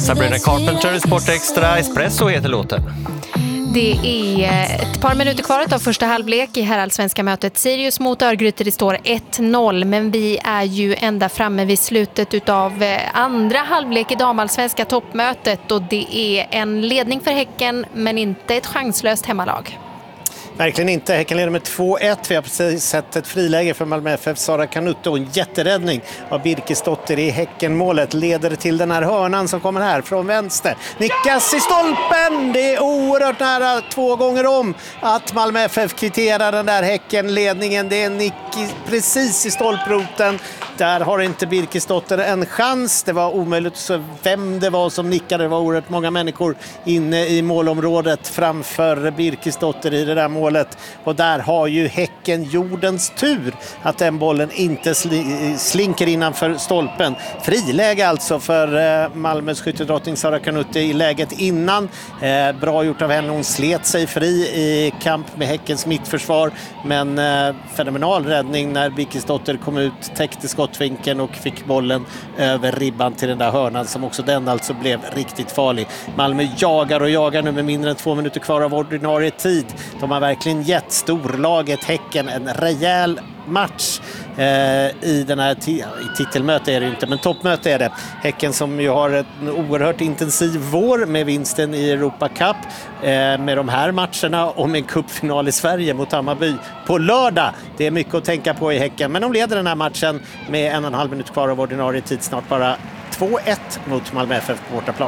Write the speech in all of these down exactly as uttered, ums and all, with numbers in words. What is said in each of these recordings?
Sabrina Carpenter, Sport Extra, Espresso heter låten. Det är ett par minuter kvar av första halvlek i herrallsvenska mötet. Sirius mot Örgryte, det står ett noll, men vi är ju ända framme vid slutet av andra halvlek i damallsvenska toppmötet och det är en ledning för Häcken men inte ett chanslöst hemmalag. Verkligen inte. Häcken leder med två ett. Vi har precis sett ett friläge för Malmö F F. Sara Kanutte och en jätteräddning av Birkesdotter i Häckenmålet. Leder till den här hörnan som kommer här från vänster. Nickas i stolpen! Det är oerhört nära två gånger om att Malmö F F kvitterar den där Häckenledningen. Det är nick precis i stolproten. Där har inte Birkesdotter en chans. Det var omöjligt att se vem det var som nickade. Det var oerhört många människor inne i målområdet framför Birkesdotter i det där målet. Och där har ju Häcken jordens tur att den bollen inte sli- slinker innanför stolpen. Friläge alltså för eh, Malmös skyttedrottning Sara Kanutte i läget innan. Eh, bra gjort av henne. Hon slet sig fri i kamp med Häckens mittförsvar. Men eh, fenomenal räddning när Birkesdotter kom ut, täckte skottvinkeln och fick bollen över ribban till den där hörnan som också den alltså blev riktigt farlig. Malmö jagar och jagar nu med mindre än två minuter kvar av ordinarie tid. De har verkligen gett storlaget Häcken en rejäl match eh, i den här t- i titelmöte är det inte, men toppmöte är det. Häcken som ju har en oerhört intensiv vår med vinsten i Europa Cup eh, med de här matcherna och med en cupfinal i Sverige mot Hammarby på lördag. Det är mycket att tänka på i Häcken, men de leder den här matchen med en och en halv minut kvar av ordinarie tid, snart bara två ett mot Malmö F F på bortaplan.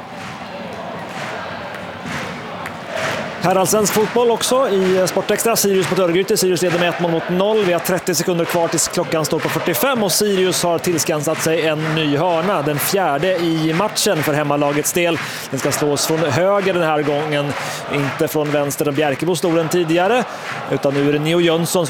Herrallsvensk fotboll också i Sport Extra. Sirius mot Örgryte. Sirius leder med ett mål mot noll. Vi har trettio sekunder kvar tills klockan står på fyrtiofem och Sirius har tillskansat sig en ny hörna. Den fjärde i matchen för hemmalagets del. Den ska slås från höger den här gången. Inte från vänster där Bjärkebo stod den tidigare. Utan nu är det Neo Jönsson som